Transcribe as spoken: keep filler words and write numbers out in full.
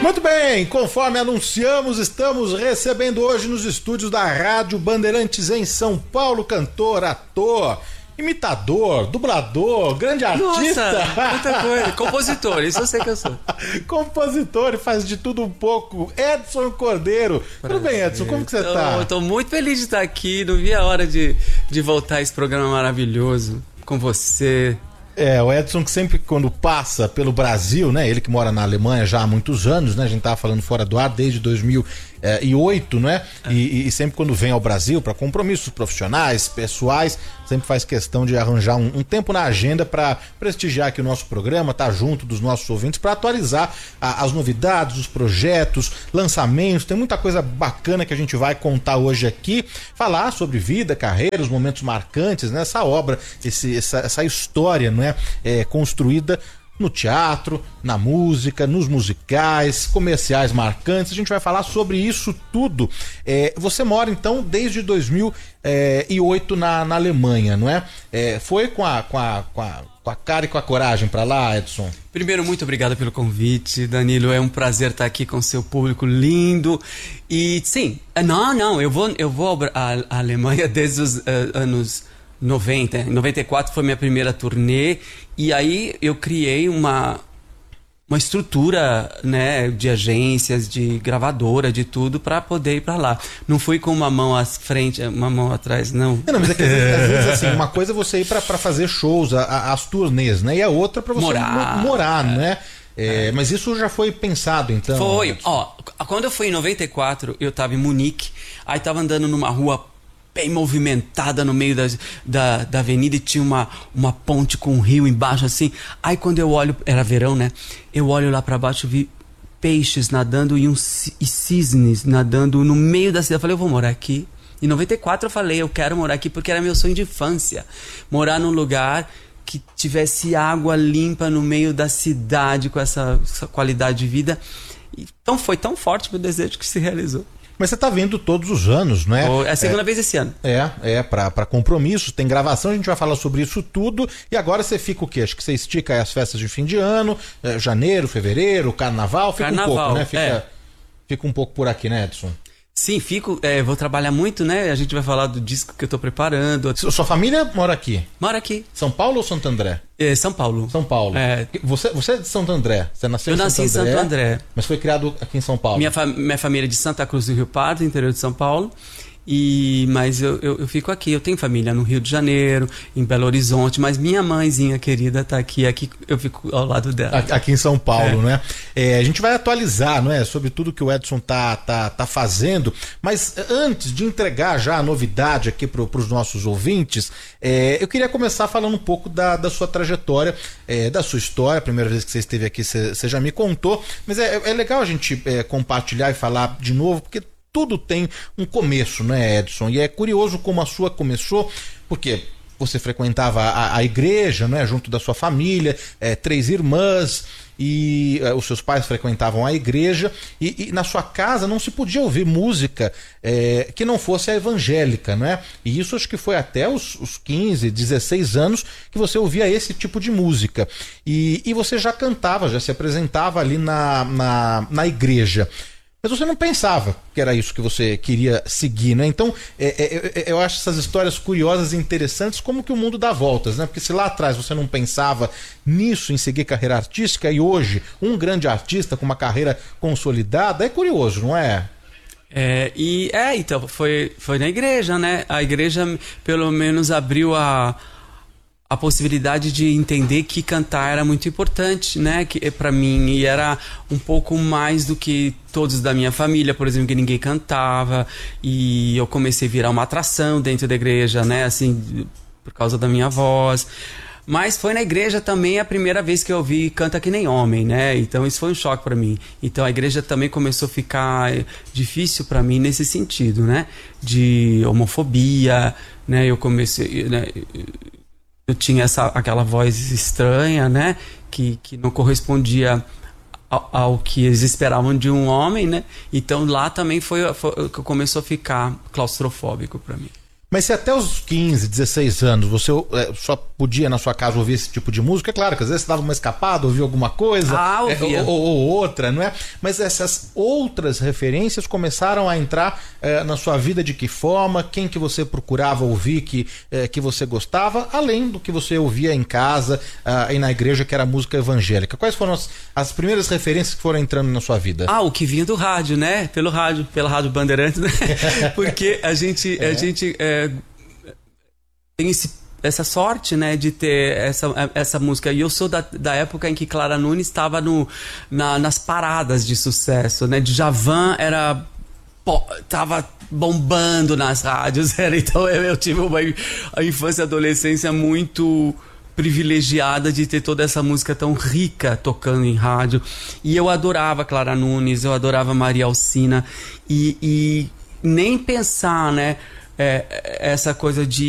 Muito bem, conforme anunciamos, estamos recebendo hoje nos estúdios da Rádio Bandeirantes em São Paulo, cantor, ator, imitador, dublador, grande artista. Nossa, muita coisa. Compositor, isso eu sei que eu sou. Compositor e faz de tudo um pouco. Edson Cordeiro. Prazer. Tudo bem, Edson? Como que você tô, tá? Eu tô muito feliz de estar aqui. Não vi a hora de, de voltar a esse programa maravilhoso com você. É, o Edson que sempre quando passa pelo Brasil, né? Ele que mora na Alemanha já há muitos anos, né? A gente tava falando fora do ar desde dois mil e oito, né? É. E, e sempre quando vem ao Brasil para compromissos profissionais, pessoais, sempre faz questão de arranjar um, um tempo na agenda para prestigiar aqui o nosso programa, tá junto dos nossos ouvintes para atualizar a, as novidades, os projetos, lançamentos. Tem muita coisa bacana que a gente vai contar hoje aqui, falar sobre vida, carreira, os momentos marcantes, né? Essa obra, esse, essa, essa história, não é? É, construída no teatro, na música, nos musicais, comerciais marcantes. A gente vai falar sobre isso tudo. É, você mora então desde dois mil e oito na, na Alemanha, não é? É foi com a, com, a, com, a, com a cara e com a coragem para lá, Edson? Primeiro, muito obrigado pelo convite, Danilo. É um prazer estar aqui com seu público lindo. E sim, não, não, eu vou, eu vou à Alemanha desde os uh, anos noventa. Em noventa e quatro foi minha primeira turnê e aí eu criei uma uma estrutura, né, de agências, de gravadora, de tudo para poder ir para lá. Não fui com uma mão à frente, uma mão atrás, não. Não, mas é que às vezes, às vezes assim, uma coisa é você ir para fazer shows, a, a, as turnês, né, e a outra para você morar, morar, é. né? É, é. Mas isso já foi pensado, então? Foi. Ó, quando eu fui em noventa e quatro, eu tava em Munique, aí tava andando numa rua bem movimentada no meio da, da, da avenida e tinha uma, uma ponte com um rio embaixo assim. Aí quando eu olho, era verão, né? Eu olho lá pra baixo e vi peixes nadando e, um, e cisnes nadando no meio da cidade. Eu falei, eu vou morar aqui. Em noventa e quatro eu falei, eu quero morar aqui porque era meu sonho de infância. Morar num lugar que tivesse água limpa no meio da cidade com essa, essa qualidade de vida. Então foi tão forte meu desejo que se realizou. Mas você tá vindo todos os anos, não é? É a segunda é, vez esse ano. É, é, pra, pra compromissos, tem gravação, a gente vai falar sobre isso tudo. E agora você fica o quê? Acho que você estica aí as festas de fim de ano, é, janeiro, fevereiro, carnaval, fica carnaval, um pouco, né? Fica, é. fica um pouco por aqui, né, Edson? Sim, fico, é, vou trabalhar muito, né? A gente vai falar do disco que eu tô preparando. Sua família mora aqui? Mora aqui. São Paulo ou Santo André? É, São Paulo. São Paulo. É. Você, você é de Santo André? Você nasceu eu em Santo nasci André? em Santo André. Mas foi criado aqui em São Paulo? Minha, fa minha família é de Santa Cruz do Rio Pardo, interior de São Paulo. E, mas eu, eu, eu fico aqui, eu tenho família no Rio de Janeiro, em Belo Horizonte, mas minha mãezinha querida tá aqui, aqui eu fico ao lado dela. Aqui em São Paulo, é. né? É, a gente vai atualizar, não é, sobre tudo que o Edson tá, tá, tá fazendo, mas antes de entregar já a novidade aqui para os nossos ouvintes, é, eu queria começar falando um pouco da, da sua trajetória, é, da sua história. A primeira vez que você esteve aqui, você, você já me contou, mas é, é legal a gente é, compartilhar e falar de novo, porque tudo tem um começo, né, Edson? E é curioso como a sua começou, porque você frequentava a, a igreja, né, junto da sua família, é, três irmãs, e é, os seus pais frequentavam a igreja, e, e na sua casa não se podia ouvir música é, que não fosse a evangélica, né? E isso acho que foi até os, os quinze, dezesseis anos que você ouvia esse tipo de música. E, e você já cantava, já se apresentava ali na, na, na igreja. Mas você não pensava que era isso que você queria seguir, né? Então, é, é, é, eu acho essas histórias curiosas e interessantes, como que o mundo dá voltas, né? Porque se lá atrás você não pensava nisso, em seguir carreira artística, e hoje um grande artista com uma carreira consolidada, é curioso, não é? É, e, é então, foi, foi na igreja, né? A igreja pelo menos abriu a... a possibilidade de entender que cantar era muito importante, né, que para mim, e era um pouco mais do que todos da minha família, por exemplo, que ninguém cantava, e eu comecei a virar uma atração dentro da igreja, né, assim, por causa da minha voz. Mas foi na igreja também a primeira vez que eu ouvi Canta Que Nem Homem, né? Então isso foi um choque para mim. Então a igreja também começou a ficar difícil para mim nesse sentido, né? De homofobia, né? Eu comecei, né? Eu tinha essa, aquela voz estranha, né? Que, que não correspondia ao, ao que eles esperavam de um homem, né? Então lá também foi, foi que começou a ficar claustrofóbico para mim. Mas se até os quinze, dezesseis anos você é, só podia na sua casa ouvir esse tipo de música, é claro que às vezes você dava uma escapada, ouvia alguma coisa, ah, ouvia. É, ou, ou, ou outra, não é? Mas essas outras referências começaram a entrar é, na sua vida de que forma? Quem que você procurava ouvir que, é, que você gostava, além do que você ouvia em casa é, e na igreja, que era música evangélica? Quais foram as, as primeiras referências que foram entrando na sua vida? Ah, o que vinha do rádio, né? Pelo rádio, pela Rádio Bandeirantes, né? Porque a gente... É. A gente é, tem esse, essa sorte, né, de ter essa, essa música. E eu sou da, da época em que Clara Nunes estava no, na, nas paradas de sucesso, né? Djavan era... Pô, tava bombando nas rádios, era, então eu, eu tive uma a infância e adolescência muito privilegiada de ter toda essa música tão rica tocando em rádio. E eu adorava Clara Nunes, eu adorava Maria Alcina, e, e nem pensar, né, é, essa coisa de